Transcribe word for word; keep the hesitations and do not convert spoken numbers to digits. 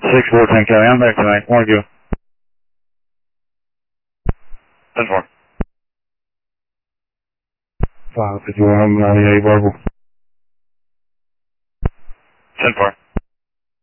six four ten Kelly, I'm back tonight. Warn you. ten four. five fifty-one, ninety-eight verbal. ten four.